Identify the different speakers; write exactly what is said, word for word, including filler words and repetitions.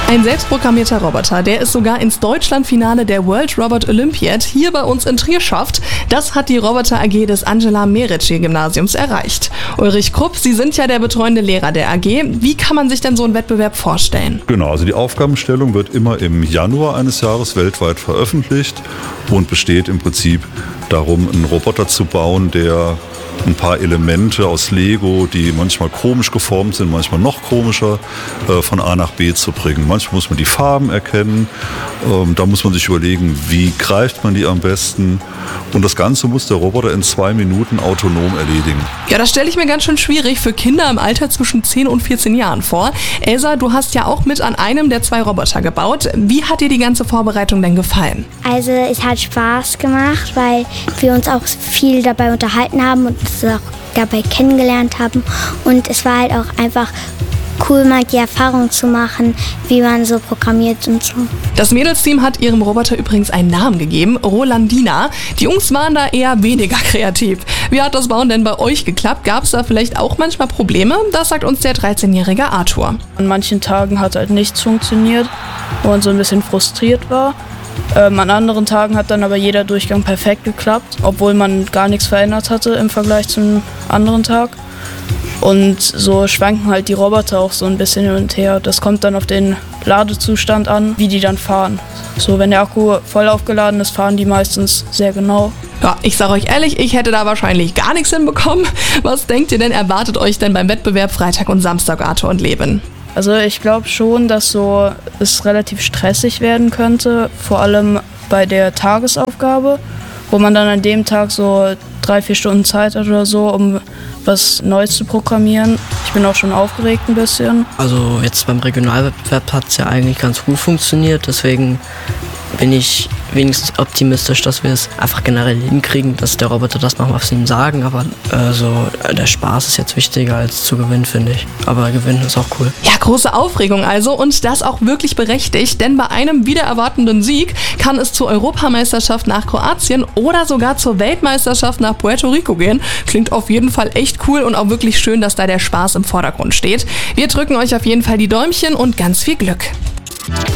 Speaker 1: Ein selbstprogrammierter Roboter, der es sogar ins Deutschlandfinale der World Robot Olympiad hier bei uns in Trier schafft. Das hat die Roboter A G des Angela Merici Gymnasiums erreicht. Ulrich Krupp, Sie sind ja der betreuende Lehrer der A G. Wie kann man sich denn so einen Wettbewerb vorstellen?
Speaker 2: Genau, also die Aufgabenstellung wird immer im Januar eines Jahres weltweit veröffentlicht und besteht im Prinzip darum, einen Roboter zu bauen, der ein paar Elemente aus Lego, die manchmal komisch geformt sind, manchmal noch komischer, äh, von A nach B zu bringen. Manchmal muss man die Farben erkennen, ähm, da muss man sich überlegen, wie greift man die am besten. Und das Ganze muss der Roboter in zwei Minuten autonom erledigen.
Speaker 1: Ja, das stelle ich mir ganz schön schwierig für Kinder im Alter zwischen zehn und vierzehn Jahren vor. Elsa, du hast ja auch mit an einem der zwei Roboter gebaut. Wie hat dir die ganze Vorbereitung denn gefallen?
Speaker 3: Also es hat Spaß gemacht, weil wir uns auch viel dabei unterhalten haben und uns auch dabei kennengelernt haben. Und es war halt auch einfach cool, mal die Erfahrung zu machen, wie man so programmiert und so.
Speaker 1: Das Mädelsteam hat ihrem Roboter übrigens einen Namen gegeben, Rolandina. Die Jungs waren da eher weniger kreativ. Wie hat das Bauen denn bei euch geklappt? Gab es da vielleicht auch manchmal Probleme? Das sagt uns der dreizehnjährige Arthur.
Speaker 4: An manchen Tagen hat halt nichts funktioniert, wo man so ein bisschen frustriert war. Ähm, an anderen Tagen hat dann aber jeder Durchgang perfekt geklappt, obwohl man gar nichts verändert hatte im Vergleich zum anderen Tag. Und so schwanken halt die Roboter auch so ein bisschen hin und her. Das kommt dann auf den Ladezustand an, wie die dann fahren. So, wenn der Akku voll aufgeladen ist, fahren die meistens sehr genau.
Speaker 1: Ja, ich sage euch ehrlich, ich hätte da wahrscheinlich gar nichts hinbekommen. Was denkt ihr denn, erwartet euch denn beim Wettbewerb Freitag und Samstag, Arthur und Levin?
Speaker 4: Also ich glaube schon, dass so es relativ stressig werden könnte, vor allem bei der Tagesaufgabe, wo man dann an dem Tag so drei, vier Stunden Zeit hat oder so, um was Neues zu programmieren. Ich bin auch schon aufgeregt ein bisschen.
Speaker 5: Also jetzt beim Regionalwettbewerb hat es ja eigentlich ganz gut funktioniert, deswegen bin ich wenigstens optimistisch, dass wir es einfach generell hinkriegen, dass der Roboter das macht, was sie ihm sagen, aber äh, so, äh, der Spaß ist jetzt wichtiger als zu gewinnen, finde ich. Aber gewinnen ist auch cool.
Speaker 1: Ja, große Aufregung also und das auch wirklich berechtigt, denn bei einem wieder erwartenden Sieg kann es zur Europameisterschaft nach Kroatien oder sogar zur Weltmeisterschaft nach Puerto Rico gehen. Klingt auf jeden Fall echt cool und auch wirklich schön, dass da der Spaß im Vordergrund steht. Wir drücken euch auf jeden Fall die Däumchen und ganz viel Glück.